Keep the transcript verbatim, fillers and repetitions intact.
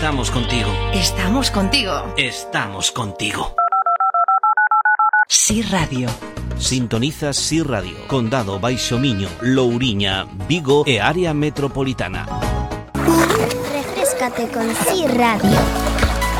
Estamos contigo. Estamos contigo. Estamos contigo. Si Radio. Sintonizas Si Radio, Condado Baixo Miño, Louriña, Vigo e área metropolitana. Refréscate con Si Radio.